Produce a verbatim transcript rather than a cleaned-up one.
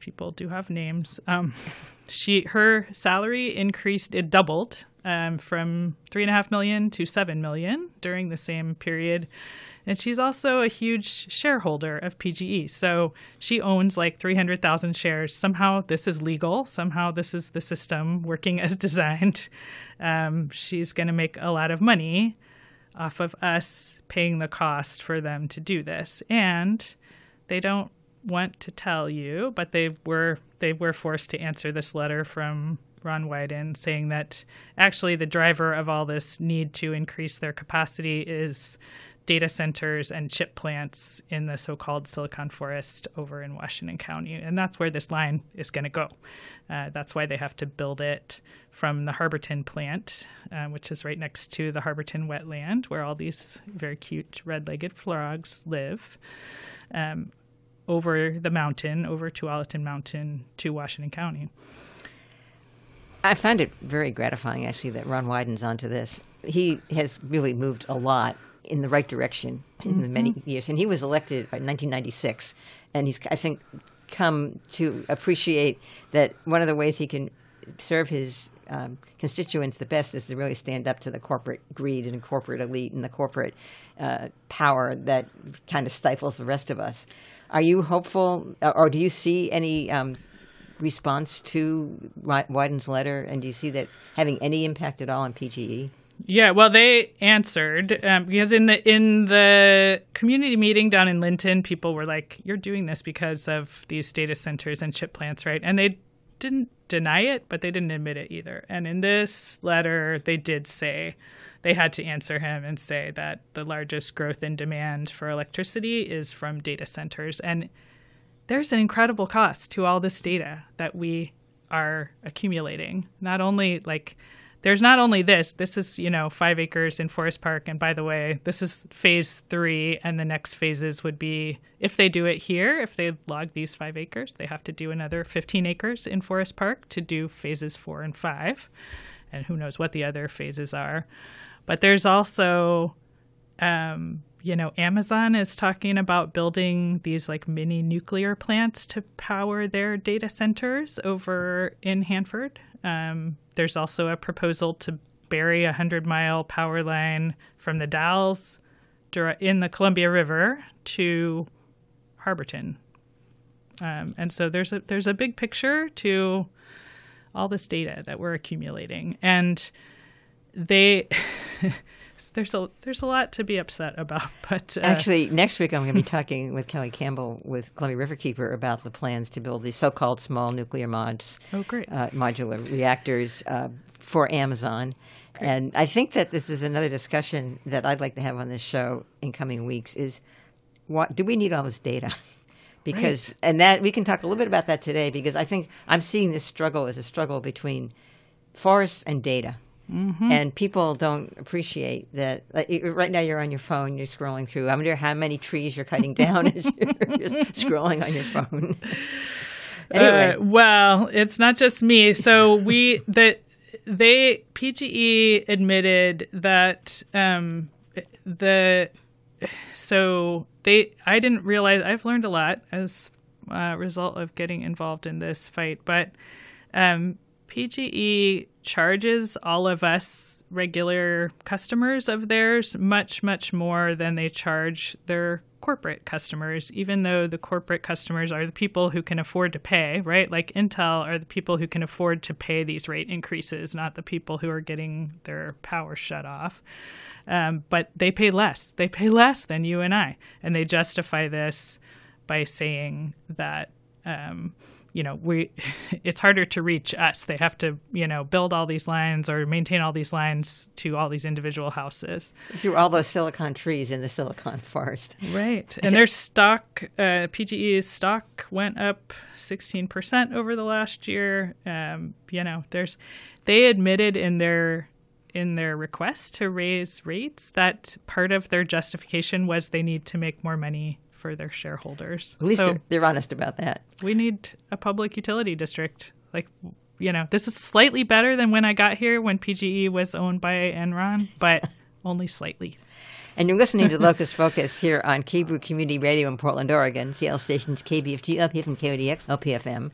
people do have names. Um, she her salary increased, it doubled um, from three and a half million to seven million during the same period. And she's also a huge shareholder of P G E. So she owns like three hundred thousand shares. Somehow this is legal. Somehow this is the system working as designed. Um, she's going to make a lot of money off of us paying the cost for them to do this. And they don't want to tell you, but they were they were forced to answer this letter from Ron Wyden saying that actually the driver of all this need to increase their capacity is data centers and chip plants in the so-called Silicon Forest over in Washington County. And that's where this line is going to go. Uh, that's why they have to build it from the Harborton plant, uh, which is right next to the Harborton wetland, where all these very cute red-legged frogs live, um, over the mountain, over Tualatin Mountain to Washington County. I find it very gratifying, actually, that Ron Wyden's onto this. He has really moved a lot in the right direction in mm-hmm. the many years. And he was elected by nineteen ninety-six. And he's, I think, come to appreciate that one of the ways he can serve his um, constituents the best is to really stand up to the corporate greed and corporate elite and the corporate uh, power that kind of stifles the rest of us. Are you hopeful, or do you see any um, response to Wyden's letter? And do you see that having any impact at all on P G E? Yeah, well, they answered um, because in the in the community meeting down in Linton, people were like, "You're doing this because of these data centers and chip plants, right?" And they didn't deny it, but they didn't admit it either. And in this letter, they did say they had to answer him and say that the largest growth in demand for electricity is from data centers, and there's an incredible cost to all this data that we are accumulating. Not only like There's not only this, this is, you know, five acres in Forest Park. And by the way, this is phase three. And the next phases would be, if they do it here, if they log these five acres, they have to do another fifteen acres in Forest Park to do phases four and five. And who knows what the other phases are. But there's also, um, you know, Amazon is talking about building these like mini nuclear plants to power their data centers over in Hanford. Um, there's also a proposal to bury a hundred-mile power line from the Dalles in the Columbia River to Harborton. Um, and so there's a there's a big picture to all this data that we're accumulating, and they there's a there's a lot to be upset about. But uh, actually, next week I'm going to be talking with Kelly Campbell with Columbia Riverkeeper about the plans to build these so-called small nuclear mods, oh great, uh, modular reactors uh, for Amazon. Great. And I think that this is another discussion that I'd like to have on this show in coming weeks: is what do we need all this data? Because right. and that we can talk a little bit about that today, because I think I'm seeing this struggle as a struggle between forests and data. Mm-hmm. And people don't appreciate that. Like, right now you're on your phone, you're scrolling through. I wonder how many trees you're cutting down as you're just scrolling on your phone. Anyway. Uh, well, it's not just me. So we, that they, P G E admitted that um, the, so they, I didn't realize, I've learned a lot as a result of getting involved in this fight, but um, P G E charges all of us regular customers of theirs much, much more than they charge their corporate customers, even though the corporate customers are the people who can afford to pay, right? Like Intel are the people who can afford to pay these rate increases, not the people who are getting their power shut off. Um, but they pay less. They pay less than you and I. And they justify this by saying that, um, you know, we it's harder to reach us. They have to, you know, build all these lines or maintain all these lines to all these individual houses. Through all those silicon trees in the Silicon Forest. Right. And their stock, uh, P G E's stock went up sixteen percent over the last year. Um, you know, there's, they admitted in their, in their request to raise rates that part of their justification was they need to make more money for their shareholders. At least so they're, they're honest about that. We need a public utility district. Like, you know, this is slightly better than when I got here when P G E was owned by Enron, but only slightly. And you're listening to Locus Focus here on K B R U Community Radio in Portland, Oregon, Seattle stations K B F G, L P F M, K O D X, L P F M.